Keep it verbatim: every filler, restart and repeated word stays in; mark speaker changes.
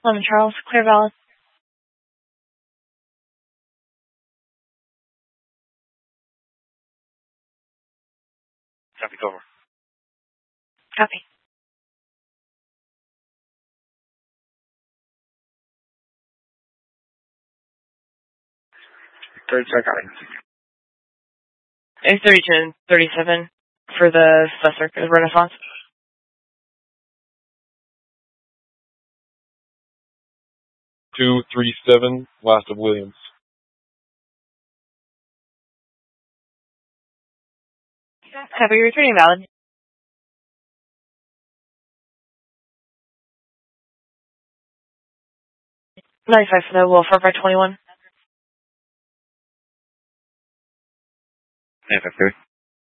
Speaker 1: Lemon Charles, clear valid.
Speaker 2: Copy, cover.
Speaker 1: Copy.
Speaker 2: Third check out.
Speaker 1: A thirty-two and thirty-seven for the Sussur Renaissance.
Speaker 3: two three seven, last of Williams.
Speaker 1: Copy, returning valid. ninety-five for the Wolf, four by twenty-one.
Speaker 2: ninety-five,